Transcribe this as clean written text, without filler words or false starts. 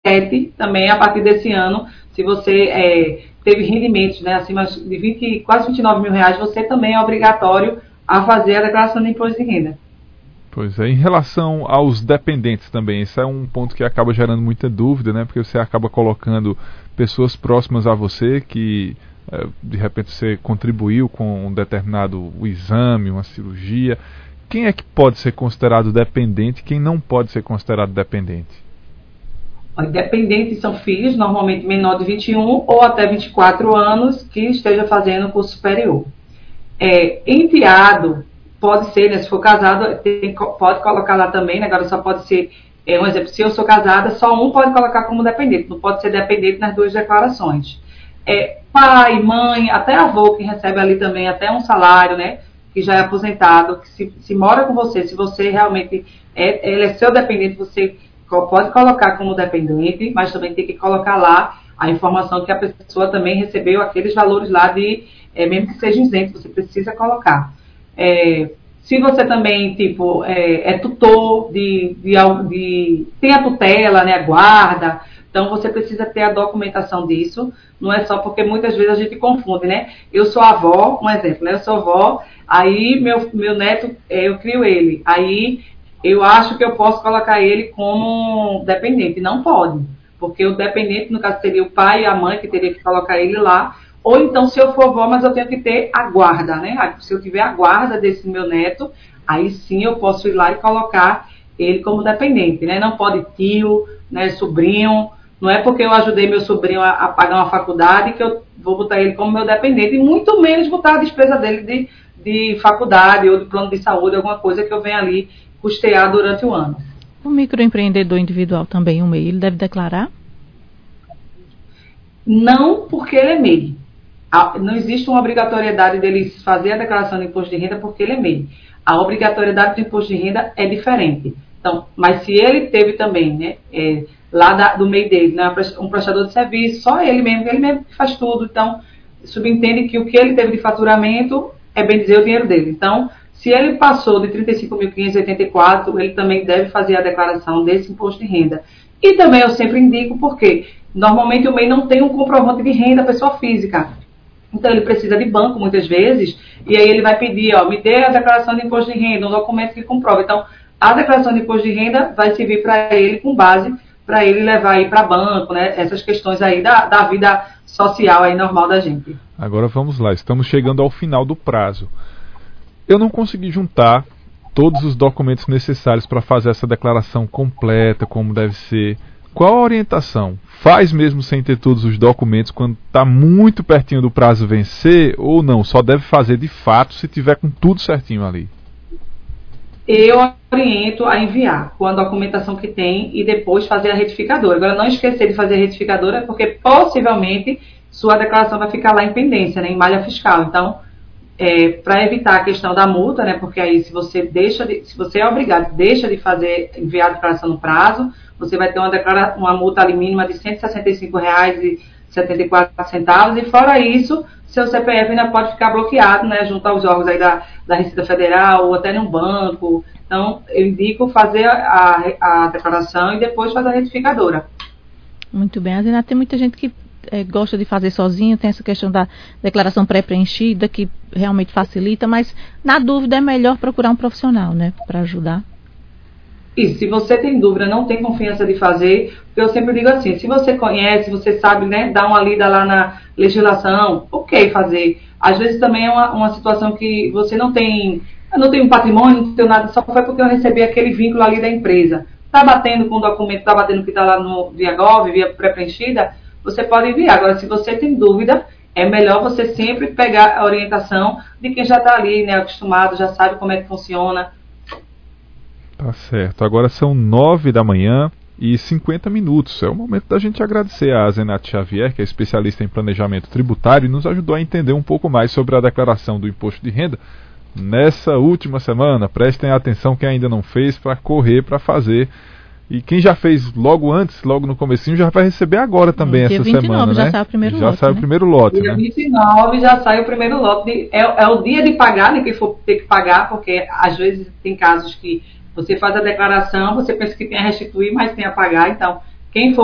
também, a partir desse ano, se você teve rendimentos, né, acima de 20, quase 29 mil reais, você também é obrigatório a fazer a declaração de imposto de renda. Pois é, em relação aos dependentes também, esse é um ponto que acaba gerando muita dúvida, né? Porque você acaba colocando pessoas próximas a você que de repente você contribuiu com um determinado exame, uma cirurgia. Quem é que pode ser considerado dependente e quem não pode ser considerado dependente? Dependentes são filhos, normalmente menor de 21 ou até 24 anos, que esteja fazendo curso superior. Enteado pode ser, né, se for casado, pode colocar lá também, né, agora só pode ser, um exemplo, se eu sou casada, só um pode colocar como dependente, não pode ser dependente nas duas declarações. Pai, mãe, até avô que recebe ali também até um salário, né, que já é aposentado, que se mora com você, se você realmente ele é seu dependente, você pode colocar como dependente, mas também tem que colocar lá a informação que a pessoa também recebeu aqueles valores lá de, mesmo que seja isento, você precisa colocar. Se você também, tipo, é tutor tem a tutela, né, a guarda, então você precisa ter a documentação disso, não é só porque muitas vezes a gente confunde, né? Eu sou avó, um exemplo, né? Eu sou avó, aí meu neto, eu crio ele, aí eu acho que eu posso colocar ele como dependente. Não pode, porque o dependente, no caso, seria o pai e a mãe que teria que colocar ele lá, ou então se eu for avó, mas eu tenho que ter a guarda, né? Se eu tiver a guarda desse meu neto, aí sim eu posso ir lá e colocar ele como dependente, né? Não pode tio, né, sobrinho, não é porque eu ajudei meu sobrinho a pagar uma faculdade que eu vou botar ele como meu dependente, e muito menos botar a despesa dele de faculdade ou de plano de saúde, alguma coisa que eu venha ali custear durante o ano. O microempreendedor individual também, o MEI, ele deve declarar? Não, porque ele é MEI. Não existe uma obrigatoriedade dele fazer a declaração de imposto de renda porque ele é MEI. A obrigatoriedade do imposto de renda é diferente. Então, mas se ele teve também, né, lá do MEI dele, né, um prestador de serviço, só ele mesmo que faz tudo, então subentende que o que ele teve de faturamento é, bem dizer, o dinheiro dele. Então, se ele passou de 35.584, ele também deve fazer a declaração desse imposto de renda. E também eu sempre indico porque normalmente o MEI não tem um comprovante de renda pessoa física. Então ele precisa de banco muitas vezes, e aí ele vai pedir, me dê a declaração de imposto de renda, um documento que comprova. Então, a declaração de imposto de renda vai servir para ele com base para ele levar aí para banco, né? Essas questões aí da vida social aí normal da gente. Agora vamos lá, estamos chegando ao final do prazo. Eu não consegui juntar todos os documentos necessários para fazer essa declaração completa, como deve ser. Qual a orientação? Faz mesmo sem ter todos os documentos quando está muito pertinho do prazo vencer ou não? Só deve fazer de fato se tiver com tudo certinho ali. Eu oriento a enviar com a documentação que tem e depois fazer a retificadora. Agora, não esquecer de fazer a retificadora, porque possivelmente sua declaração vai ficar lá em pendência, né, em malha fiscal. Então, para evitar a questão da multa, né, porque aí se você é obrigado, deixa de enviar a declaração no prazo, você vai ter uma multa ali mínima de R$ 165,74, e fora isso, seu CPF ainda pode ficar bloqueado, né, junto aos órgãos aí da Receita Federal ou até em um banco. Então, eu indico fazer a declaração e depois fazer a retificadora. Muito bem. Ainda tem muita gente que gosta de fazer sozinho, tem essa questão da declaração pré-preenchida, que realmente facilita, mas na dúvida é melhor procurar um profissional, né, para ajudar. E se você tem dúvida, não tem confiança de fazer, eu sempre digo assim, se você conhece, você sabe, né, dar uma lida lá na legislação, ok fazer. Às vezes também é uma situação que você não tem um patrimônio, não tem nada, só foi porque eu recebi aquele vínculo ali da empresa. Está batendo com o documento, está batendo que está lá no via Gov, via pré-preenchida, você pode enviar. Agora, se você tem dúvida, é melhor você sempre pegar a orientação de quem já está ali, né, acostumado, já sabe como é que funciona. Tá certo. Agora são 9h50. É o momento da gente agradecer a Zenate Xavier, que é especialista em planejamento tributário e nos ajudou a entender um pouco mais sobre a declaração do imposto de renda nessa última semana. Prestem atenção quem ainda não fez para correr para fazer. E quem já fez logo antes, logo no comecinho, já vai receber agora também essa 29, semana, já né? sai o primeiro já lote, sai né? o primeiro lote, Dia né? 29 já sai o primeiro lote. É o dia de pagar, né? Quem for ter que pagar, porque às vezes tem casos que você faz a declaração, você pensa que tem a restituir, mas tem a pagar. Então, quem for